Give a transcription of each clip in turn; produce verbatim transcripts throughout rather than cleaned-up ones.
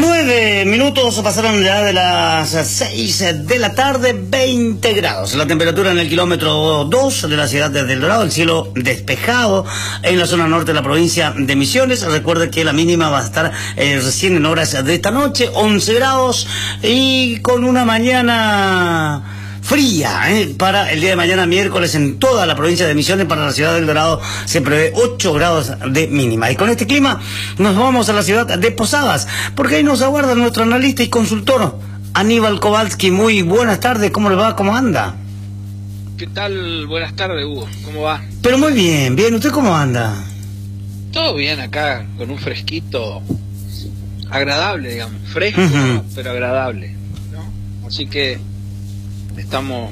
Nueve minutos pasaron ya de las seis de la tarde, veinte grados. La temperatura en el kilómetro dos de la ciudad de El Dorado, el cielo despejado en la zona norte de la provincia de Misiones. Recuerde que la mínima va a estar eh, recién en horas de esta noche, once grados, y con una mañana fría, ¿eh? Para el día de mañana miércoles en toda la provincia de Misiones. Para la ciudad del Dorado se prevé ocho grados de mínima. Y con este clima nos vamos a la ciudad de Posadas, porque ahí nos aguarda nuestro analista y consultor Aníbal Kowalski. Muy buenas tardes, ¿cómo le va? ¿Cómo anda? ¿Qué tal? Buenas tardes, Hugo. ¿Cómo va? Pero muy bien, bien. ¿Usted cómo anda? Todo bien acá, con un fresquito agradable, digamos. Fresco, Uh-huh. ¿no? Pero agradable, ¿no? Así que estamos,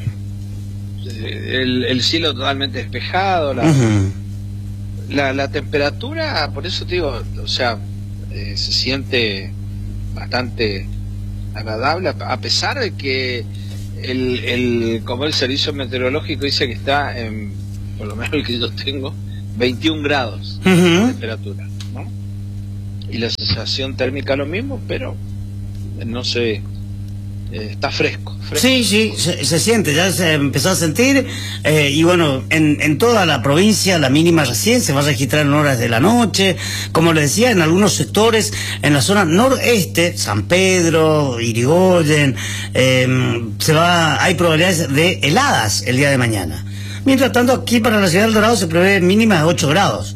eh, el, el cielo totalmente despejado, la, Uh-huh. la, la temperatura, por eso te digo, o sea, eh, se siente bastante agradable, a pesar de que el, el como el servicio meteorológico dice que está en, por lo menos el que yo tengo, veintiún grados Uh-huh. de temperatura, ¿no? Y la sensación térmica lo mismo, pero no sé, eh, está fresco, fresco. Sí, sí, se, se siente, ya se empezó a sentir, eh, y bueno, en, en toda la provincia la mínima recién se va a registrar en horas de la noche, como le decía, en algunos sectores, en la zona noreste, San Pedro, Irigoyen, eh, se va, hay probabilidades de heladas el día de mañana. Mientras tanto, aquí para la ciudad del Dorado se prevé mínima de ocho grados.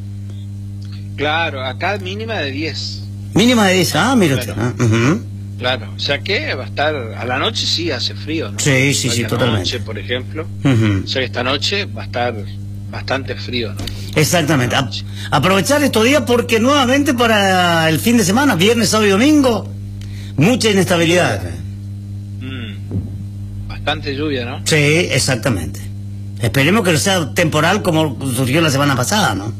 Claro, acá mínima de diez. Mínima de diez, ah, mira usted. Claro. Ah, uh-huh. Claro, o sea que va a estar, a la noche sí hace frío, ¿no? Sí, sí, sí, la totalmente. noche, por ejemplo, Uh-huh. o sea que esta noche va a estar bastante frío, ¿no? Exactamente. A- aprovechar estos días porque nuevamente para el fin de semana, viernes, sábado y domingo, mucha inestabilidad. Mm, bastante lluvia, ¿no? Sí, exactamente. Esperemos que no sea temporal como surgió la semana pasada, ¿no?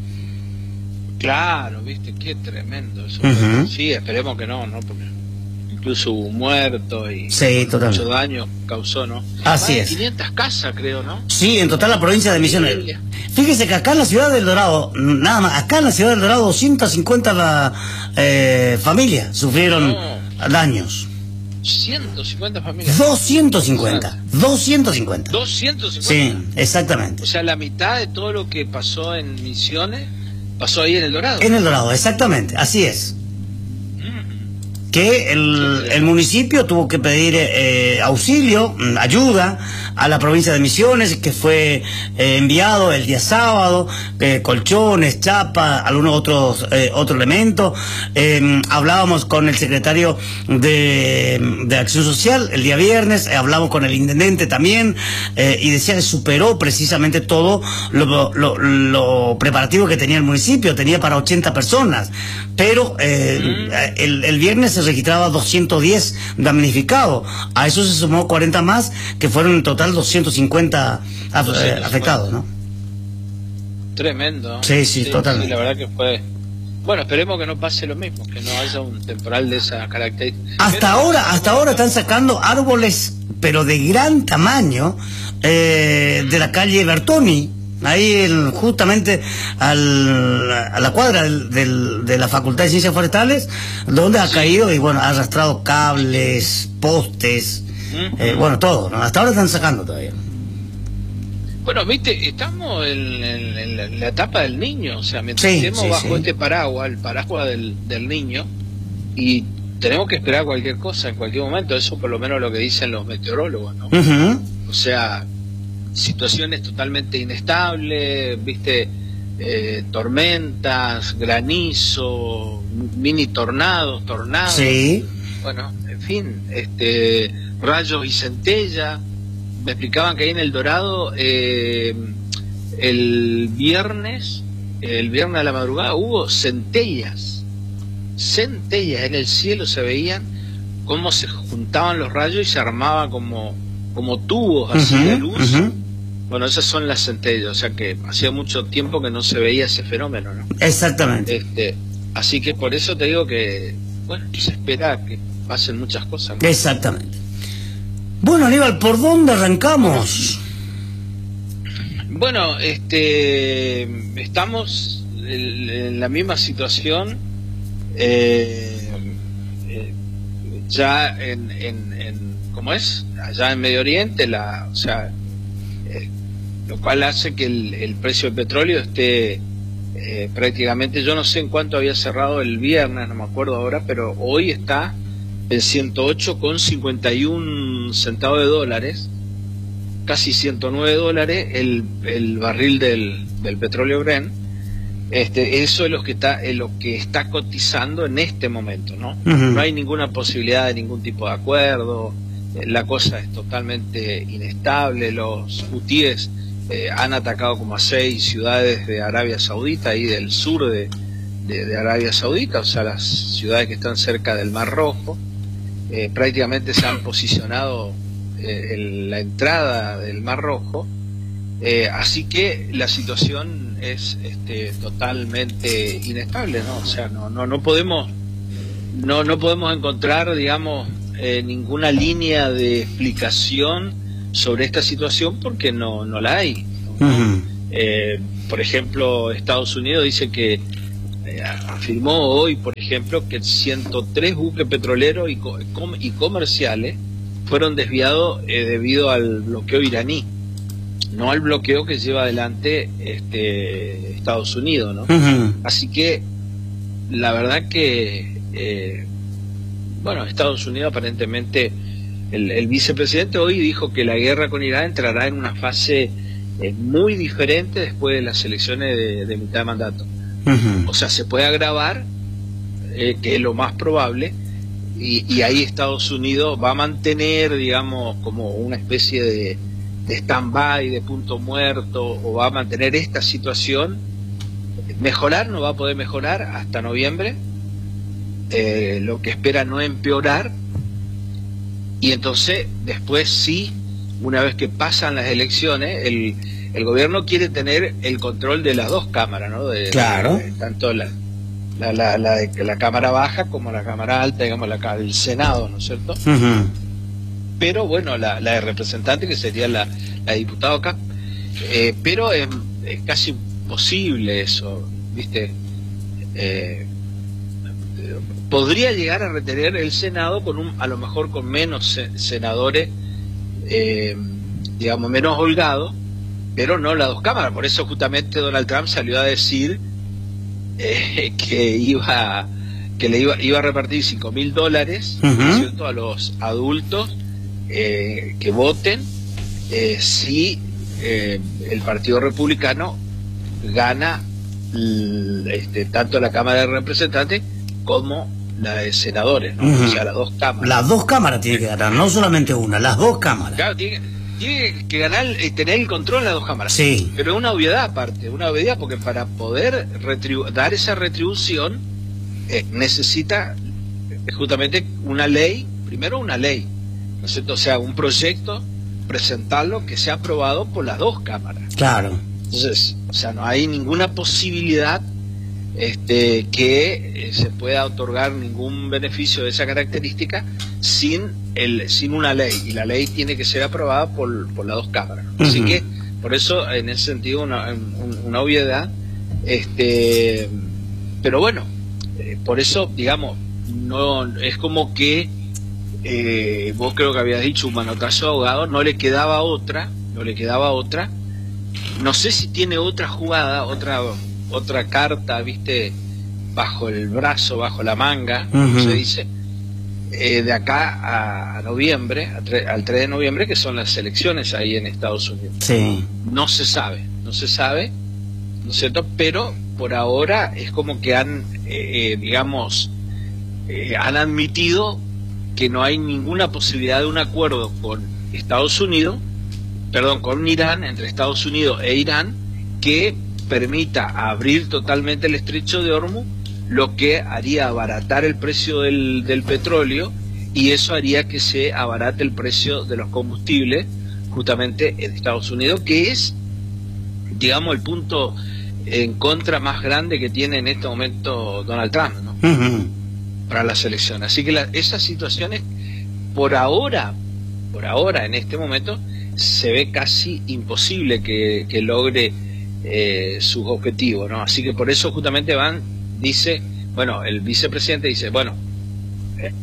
Claro, viste, qué tremendo eso. Ujú. Sí, esperemos que no, ¿no? Porque incluso hubo muerto y Sí, totalmente. mucho daño causó, ¿no? Así Más de es. quinientas casas, creo, ¿no? Sí, en total la provincia de Misiones. Fíjese que acá en la ciudad del Dorado, nada más, acá en la ciudad del Dorado, doscientas cincuenta la, eh, familias sufrieron No. daños. ciento cincuenta familias. doscientos cincuenta. doscientos cincuenta. doscientos cincuenta. Sí, exactamente. O sea, la mitad de todo lo que pasó en Misiones pasó ahí en El Dorado. En El Dorado, exactamente, así es. Mm. Que el, el municipio tuvo que pedir eh, auxilio, mm, ayuda a la provincia de Misiones, que fue eh, enviado el día sábado, eh, colchones, chapa, algunos otros eh, otro elementos. Eh, hablábamos con el secretario de, de Acción Social el día viernes, eh, hablamos con el intendente también, eh, y decía que superó precisamente todo lo, lo, lo preparativo que tenía el municipio, tenía para ochenta personas, pero eh, Mm. el, el viernes se registraba doscientos diez damnificados, a eso se sumó cuarenta más, que fueron en total doscientos cincuenta af- doscientos cincuenta. afectados, ¿no? Tremendo. Sí, sí, totalmente. Sí, la verdad que fue. Bueno, esperemos que no pase lo mismo, que no haya un temporal de esa característica. Hasta Pero- ahora, hasta ahora están sacando árboles, pero de gran tamaño, eh, de la calle Bertoni, ahí el- justamente al, a la cuadra del, del- de la Facultad de Ciencias Forestales, donde ha caído y bueno, ha arrastrado cables, postes, Ujú. eh, bueno, todo, ¿no? Hasta ahora están sacando todavía. Bueno, viste, estamos en, en- en la, en la etapa del niño, o sea, mientras Sí, estemos sí, bajo sí. este paraguas, el paraguas del, del niño, y tenemos que esperar cualquier cosa en cualquier momento, eso por lo menos lo que dicen los meteorólogos, ¿no? Ujú. O sea, situaciones totalmente inestables, viste, eh, tormentas, granizo, mini tornados, tornados, Sí. bueno, en fin, este, rayos y centella. Me explicaban que ahí en El Dorado eh, el viernes, el viernes a la madrugada hubo centellas, centellas en el cielo, se veían cómo se juntaban los rayos y se armaba como, como tubos así Ujú, de luz. ujú. Bueno, esas son las centellas, o sea que hacía mucho tiempo que no se veía ese fenómeno, ¿no? Exactamente. Este, así que por eso te digo que, bueno, se espera que pasen muchas cosas, ¿no? Exactamente. Bueno, Aníbal, ¿por dónde arrancamos? Bueno, este, estamos en, en la misma situación. Eh, ya en, en, en ¿cómo es? Allá en Medio Oriente, la, o sea, eh, lo cual hace que el, el precio del petróleo esté eh, prácticamente, yo no sé en cuánto había cerrado el viernes, no me acuerdo ahora, pero hoy está en ciento ocho con cincuenta y un centavos de dólares, casi ciento nueve dólares el, el barril del, del petróleo Brent. Este, eso es lo que está, es lo que está cotizando en este momento, ¿no? Uh-huh. No hay ninguna posibilidad de ningún tipo de acuerdo, la cosa es totalmente inestable, los hutíes eh, han atacado como a seis ciudades de Arabia Saudita y del sur de, de, de Arabia Saudita, o sea, las ciudades que están cerca del Mar Rojo, eh, prácticamente se han posicionado eh, en la entrada del Mar Rojo, eh, así que la situación es este, totalmente inestable, ¿no? O sea, no no no podemos no no podemos encontrar, digamos, eh, ninguna línea de explicación sobre esta situación porque no no la hay, ¿no? Uh-huh. eh, por ejemplo, Estados Unidos dice que eh, afirmó hoy, por ejemplo, que ciento tres buques petroleros y, co y comerciales fueron desviados eh, debido al bloqueo iraní, no al bloqueo que lleva adelante este Estados Unidos, ¿no? Uh-huh. Así que la verdad que eh, bueno, Estados Unidos aparentemente, el, el vicepresidente hoy dijo que la guerra con Irán entrará en una fase eh, muy diferente después de las elecciones de, de mitad de mandato. Uh-huh. O sea, se puede agravar, eh, que es lo más probable, y, y ahí Estados Unidos va a mantener, digamos, como una especie de de stand-by, de punto muerto, o va a mantener esta situación. Mejorar no va a poder mejorar hasta noviembre, eh, lo que espera no empeorar, y entonces después sí, una vez que pasan las elecciones, el, el gobierno quiere tener el control de las dos cámaras, ¿no? De, claro. De, de, tanto la, la, la, la, de, la cámara baja como la cámara alta, digamos, la, el Senado, ¿no es cierto? Uh-huh. Pero bueno, la, la de representante, que sería la, la diputada acá, eh, pero es, es casi imposible eso, ¿viste? Eh, podría llegar a retener el Senado con un, a lo mejor con menos se, senadores, eh, digamos, menos holgados, pero no las dos cámaras. Por eso justamente Donald Trump salió a decir eh, que iba que le iba, iba a repartir cinco mil dólares, uh-huh, ¿cierto?, a los adultos Eh, que voten eh, si eh, el Partido Republicano gana este, tanto la Cámara de Representantes como la de Senadores, ¿no? Uh-huh. O sea, las dos cámaras. Las dos cámaras tiene que ganar, no solamente una, las dos cámaras. Claro, tiene, tiene que ganar y tener el control de las dos cámaras. Sí. Pero es una obviedad aparte, una obviedad, porque para poder dar esa retribución eh, necesita justamente una ley, primero una ley, ¿no es cierto? O sea, un proyecto, presentarlo que sea aprobado por las dos cámaras. Claro. Entonces, o sea, no hay ninguna posibilidad este, que eh, se pueda otorgar ningún beneficio de esa característica sin el sin una ley, y la ley tiene que ser aprobada por, por las dos cámaras. Uh-huh. Así que, por eso, en ese sentido, una, una obviedad, este, pero bueno, eh, por eso, digamos, no es como que Eh, vos creo que habías dicho un manotazo de ahogado, no le quedaba otra, no le quedaba otra, no sé si tiene otra jugada, otra otra carta, viste, bajo el brazo, bajo la manga, uh-huh, como se dice, eh, de acá a, a noviembre, a tre al tres de noviembre, que son las elecciones ahí en Estados Unidos. Sí. No se sabe, no se sabe, ¿no es cierto? Pero por ahora es como que han, eh, digamos, eh, han admitido que no hay ninguna posibilidad de un acuerdo con Estados Unidos, perdón, con Irán, entre Estados Unidos e Irán, que permita abrir totalmente el estrecho de Hormuz, lo que haría abaratar el precio del, del petróleo, y eso haría que se abarate el precio de los combustibles, justamente en Estados Unidos, que es, digamos, el punto en contra más grande que tiene en este momento Donald Trump, ¿no? Uh-huh. Para las elecciones. Así que la, esas situaciones, por ahora, por ahora, en este momento, se ve casi imposible que, que logre eh, sus objetivos, ¿no? Así que por eso justamente van, dice, bueno, el vicepresidente dice, bueno, eh,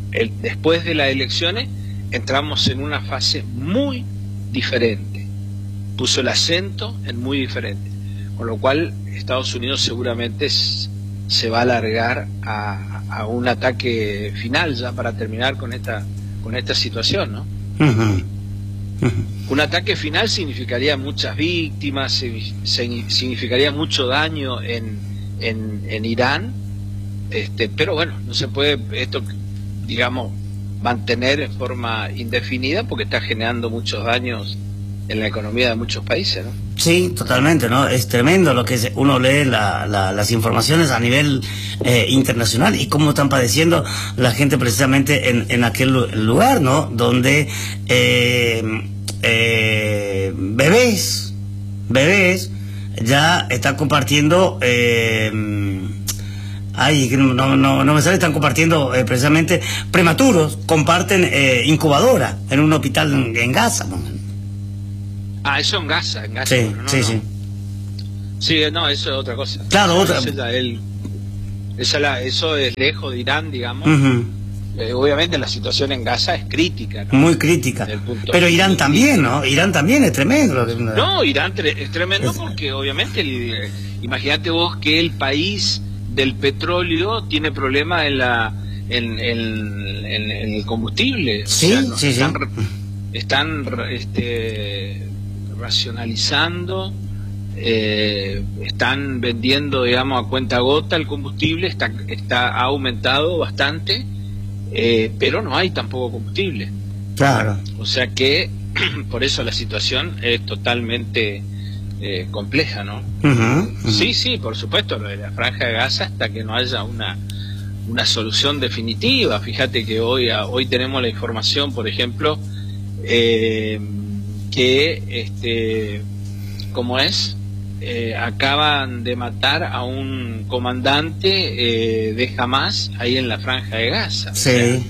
el, después de las elecciones entramos en una fase muy diferente. Puso el acento en muy diferente. Con lo cual Estados Unidos seguramente es, se va a alargar a, a un ataque final ya para terminar con esta, con esta situación, ¿no? Uh-huh. Uh-huh. Un ataque final significaría muchas víctimas, significaría mucho daño en, en, en Irán, este, pero bueno, no se puede esto, digamos, mantener en forma indefinida porque está generando muchos daños en la economía de muchos países, ¿no? Sí, totalmente, ¿no? Es tremendo lo que es, uno lee la, la, las informaciones a nivel eh, internacional y cómo están padeciendo la gente precisamente en, en aquel lugar, ¿no? Donde eh, eh, bebés, bebés ya están compartiendo, eh, ay, no, no, no me sale, están compartiendo eh, precisamente prematuros, comparten eh, incubadora en un hospital en, en Gaza, ¿no? Ah, eso en Gaza, en Gaza. Sí, no, no, sí, no. sí. Sí, no, eso es otra cosa. Claro, otra. Esa es la, el, esa es la, eso es lejos de Irán, digamos. Uh-huh. Eh, obviamente la situación en Gaza es crítica, ¿no? Muy crítica. Pero Irán también, ¿no? Irán también es tremendo. No, Irán tre es tremendo porque obviamente, el, imagínate vos que el país del petróleo tiene problemas en la en, en, en, en el combustible. Sí, o sea, sí, están, sí. Están este, racionalizando, eh, están vendiendo, digamos, a cuenta gota el combustible, está, está ha aumentado bastante, eh, pero no hay tampoco combustible. Claro. O sea que por eso la situación es totalmente eh, compleja, ¿no? Uh-huh, uh-huh. Sí, sí, por supuesto, lo de la Franja de Gaza hasta que no haya una una solución definitiva. Fíjate que hoy hoy tenemos la información, por ejemplo, eh, que este ¿cómo es? Eh, acaban de matar a un comandante eh, de Hamas ahí en la Franja de Gaza. Sí. O sea,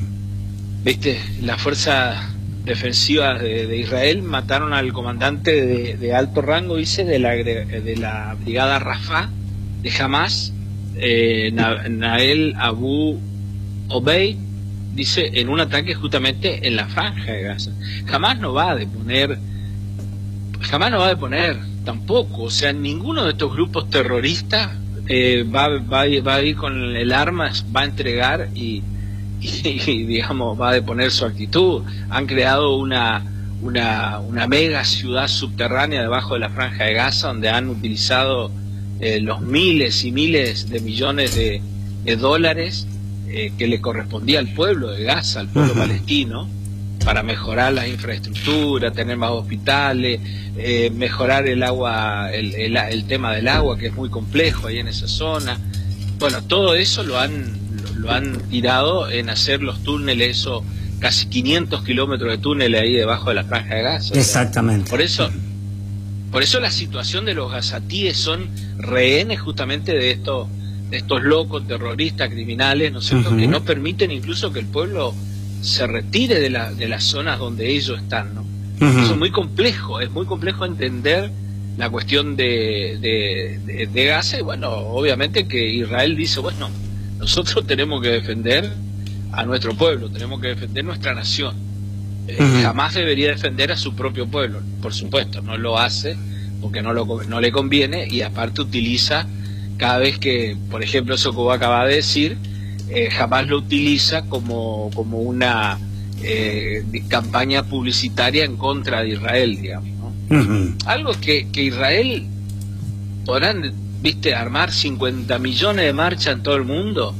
viste, las fuerzas defensivas de, de Israel mataron al comandante de, de alto rango, dice, de la de la brigada Rafah de Hamas, eh, Na, Nael Abu Obeid, dice, en un ataque justamente en la Franja de Gaza. Jamás no va a deponer, jamás no va a deponer tampoco, o sea, ninguno de estos grupos terroristas eh, va, va, va a ir con el arma, va a entregar y, y, y digamos, va a deponer su actitud. Han creado una, una, una mega ciudad subterránea debajo de la Franja de Gaza, donde han utilizado eh, los miles y miles de millones de, de dólares eh, que le correspondía al pueblo de Gaza, al pueblo uh-huh. palestino, para mejorar las infraestructuras, tener más hospitales, eh, mejorar el agua, el, el, el tema del agua, que es muy complejo ahí en esa zona. Bueno, todo eso lo han, lo han tirado en hacer los túneles, esos casi quinientos kilómetros de túneles ahí debajo de la Franja de Gaza. Exactamente. O sea, por eso, por eso la situación de los gazatíes son rehenes justamente de estos, de estos locos terroristas, criminales, ¿no es cierto?, uh-huh. que no permiten incluso que el pueblo se retire de, la, de las zonas donde ellos están, ¿no? Uh-huh. Eso es muy complejo, es muy complejo entender la cuestión de, de, de, de Gaza, y bueno, obviamente que Israel dice, bueno, nosotros tenemos que defender a nuestro pueblo, tenemos que defender nuestra nación. Uh-huh. eh, jamás debería defender a su propio pueblo, por supuesto, no lo hace porque no, lo, no le conviene, y aparte utiliza cada vez que, por ejemplo, eso que vos acabas de decir, Eh, jamás lo utiliza como, como una eh, campaña publicitaria en contra de Israel, digamos, ¿no? Uh-huh. Algo que, que Israel podrán, viste, armar cincuenta millones de marchas en todo el mundo.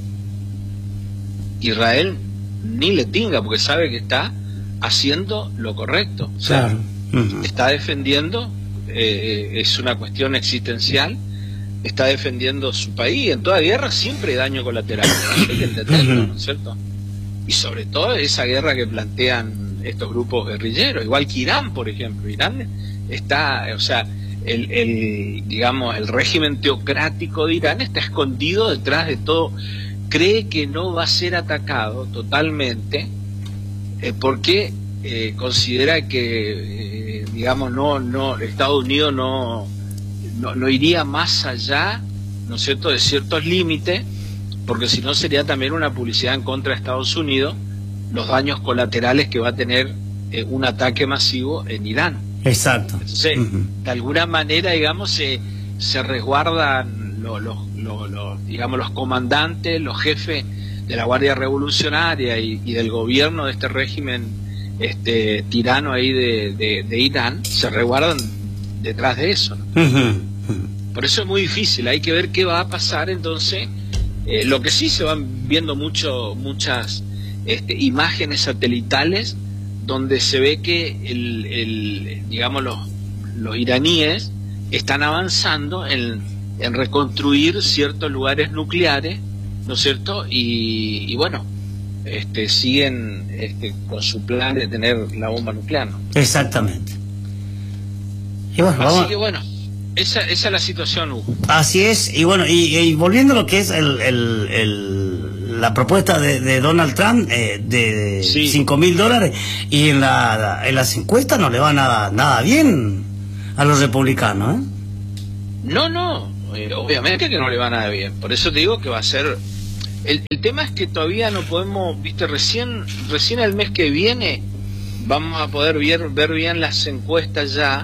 Israel ni le tinga porque sabe que está haciendo lo correcto. O sea, claro. Uh-huh. Está defendiendo, eh, es una cuestión existencial, está defendiendo su país. En toda guerra siempre hay daño colateral, hay que entenderlo, ¿no es cierto? Y sobre todo esa guerra que plantean estos grupos guerrilleros, igual que Irán, por ejemplo. Irán está, o sea, el, el digamos, el régimen teocrático de Irán está escondido detrás de todo, cree que no va a ser atacado totalmente, eh, porque eh, considera que, eh, digamos, no, no, Estados Unidos no No, no iría más allá, ¿no es cierto?, de ciertos límites, porque si no sería también una publicidad en contra de Estados Unidos, los daños colaterales que va a tener eh, un ataque masivo en Irán. Exacto. Entonces, uh-huh. de alguna manera, digamos, se, se resguardan los, los, los, los, digamos, los comandantes, los jefes de la Guardia Revolucionaria y, y del gobierno de este régimen este tirano ahí de, de, de Irán, se resguardan detrás de eso, ¿no? Uh-huh. Por eso es muy difícil, hay que ver qué va a pasar. Entonces, eh, lo que sí se van viendo mucho, muchas este, imágenes satelitales donde se ve que el, el, digamos los, los iraníes están avanzando en, en reconstruir ciertos lugares nucleares, ¿no es cierto? Y, y bueno, este, siguen este, con su plan de tener la bomba nuclear, ¿no? Exactamente. Y bueno, Así vamos... que bueno, esa, esa es la situación, Hugo. Así es. Y bueno, y, y volviendo a lo que es el, el, el, la propuesta de, de Donald Trump eh, de sí. cinco mil dólares, y en, la, en las encuestas no le va nada, nada bien a los republicanos, ¿eh? No, no, eh, obviamente que no le va nada bien. Por eso te digo que va a ser... El, el tema es que todavía no podemos, viste, recién recién el mes que viene vamos a poder ver, ver bien las encuestas ya,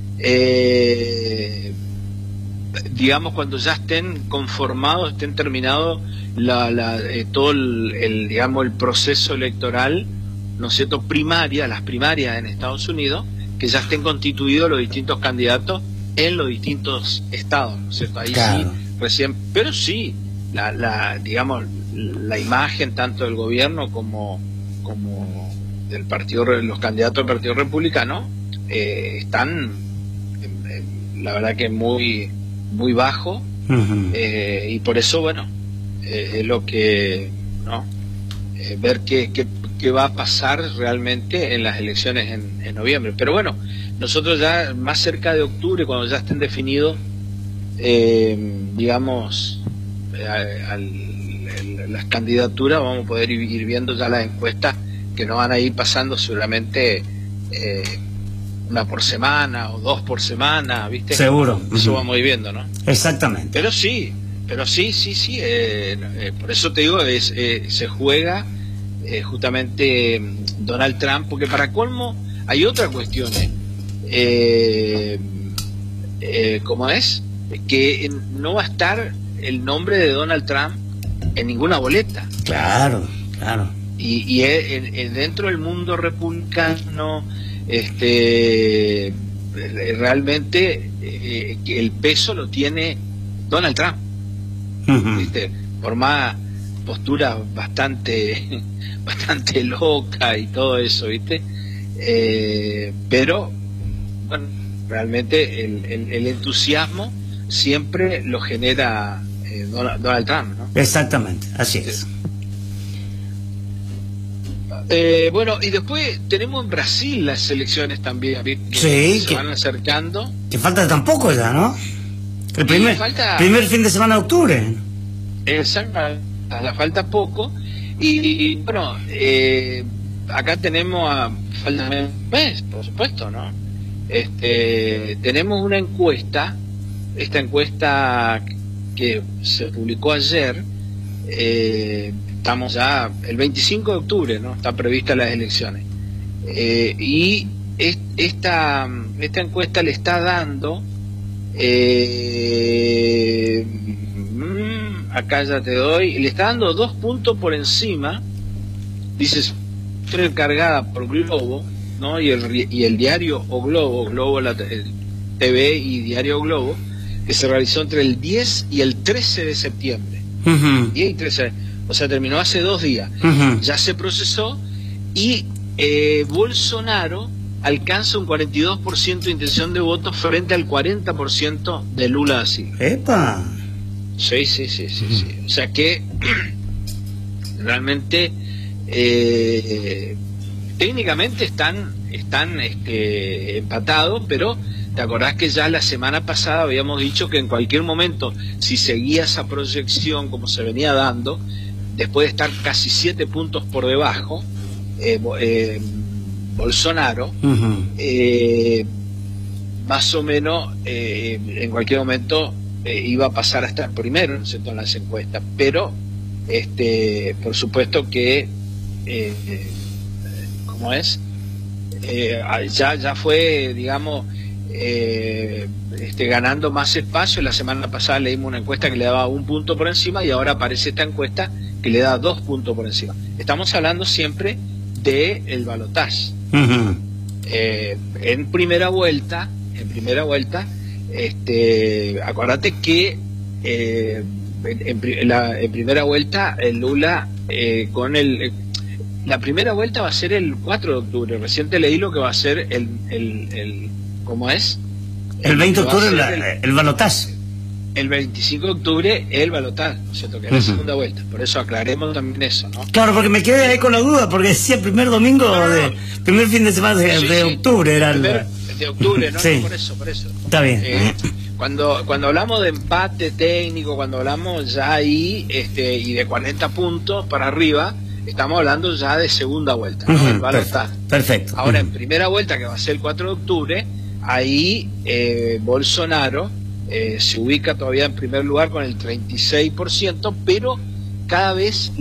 eh, digamos cuando ya estén conformados, estén terminados la, la, eh, todo el, el, digamos, el proceso electoral, ¿no es cierto?, primaria, las primarias en Estados Unidos, que ya estén constituidos los distintos candidatos en los distintos estados, ¿no es cierto? Ahí claro. sí, recién, pero sí, la, la, digamos, la imagen tanto del gobierno como, como del partido, los candidatos del Partido Republicano, eh, están, eh, la verdad que muy, muy bajo, uh-huh. eh, y por eso, bueno, eh, es lo que, ¿no? Eh, ver qué, qué, qué va a pasar realmente en las elecciones en, en noviembre. Pero bueno, nosotros ya más cerca de octubre, cuando ya estén definidos, eh, digamos, a, a, a las candidaturas, vamos a poder ir, ir viendo ya las encuestas que nos van a ir pasando seguramente eh, una por semana o dos por semana, ¿viste? Seguro. Eso uh-huh. vamos a ir viendo, ¿no? Exactamente. Pero sí, pero sí, sí, sí, eh, eh, por eso te digo, es, eh, se juega eh, justamente Donald Trump, porque para colmo hay otra cuestión, ¿eh? Eh, eh, ¿cómo es? Que no va a estar el nombre de Donald Trump en ninguna boleta. Claro, claro. Y, y es, es, dentro del mundo republicano, este, realmente eh, el peso lo tiene Donald Trump. Uh-huh. ¿Viste? Por más postura bastante, bastante loca y todo eso, ¿viste? Eh, pero bueno, realmente el, el, el entusiasmo siempre lo genera eh, Donald, Donald Trump, ¿no? Exactamente, así es. Eh, bueno, y después tenemos en Brasil las elecciones también, ¿viste? Que sí, se que, van acercando. Que falta tampoco ya, ¿no? El primer, falta, primer fin de semana de octubre. Exacto, la falta poco. Y, y bueno, eh, acá tenemos a falta un mes, por supuesto, ¿no? Este, tenemos una encuesta, esta encuesta que se publicó ayer, eh, estamos ya el veinticinco de octubre, ¿no? Están previstas las elecciones. Eh, y es, esta, esta encuesta le está dando, eh, acá ya te doy, le está dando dos puntos por encima, dices, encargada por Globo, ¿no? Y el, y el diario O Globo, Globo la, el T V y diario O Globo, que se realizó entre el diez y el trece de septiembre. Uh-huh. diez y trece, o sea, terminó hace dos días. Uh-huh. Ya se procesó y eh, Bolsonaro alcanza un cuarenta y dos por ciento de intención de voto frente al cuarenta por ciento de Lula da Silva. ¡Epa! Sí, sí, sí, sí, uh-huh. sí. O sea que realmente eh, técnicamente están, están este, empatados, pero te acordás que ya la semana pasada habíamos dicho que en cualquier momento, si seguía esa proyección como se venía dando, después de estar casi siete puntos por debajo, eh, eh, Bolsonaro, uh-huh. eh, más o menos eh, en cualquier momento eh, iba a pasar a estar primero, ¿no es cierto?, en las encuestas, pero este, por supuesto que, eh, ¿cómo es? Eh, ya, ya fue, digamos, eh, este, ganando más espacio. La semana pasada leímos una encuesta que le daba un punto por encima y ahora aparece esta encuesta que le da dos puntos por encima. Estamos hablando siempre del balotaje. Uh-huh. eh, en primera vuelta, en primera vuelta, este, acuérdate que eh, en, en, la, en primera vuelta el Lula eh, con el la primera vuelta va a ser el cuatro de octubre. Recién te leí lo que va a ser el, el, el ¿cómo es? El, el veinte de octubre la, el, el balotaje. El veinticinco de octubre el balotaje, ¿no es cierto? Que es uh-huh. la segunda vuelta. Por eso aclaremos también eso, ¿no? Claro, porque me quedé ahí con la duda, porque decía primer domingo, no, no, de, no. primer fin de semana de, sí, de sí, octubre. Era primer, el... de octubre, ¿no? Sí. No, por eso, por eso. Está bien. Eh, cuando, cuando hablamos de empate técnico, cuando hablamos ya ahí, este, y de cuarenta puntos para arriba, estamos hablando ya de segunda vuelta, ¿no? Uh-huh. El balotaje. Perfecto. Ahora, uh-huh. en primera vuelta, que va a ser el cuatro de octubre, ahí eh, Bolsonaro eh, se ubica todavía en primer lugar con el treinta y seis por ciento, pero cada vez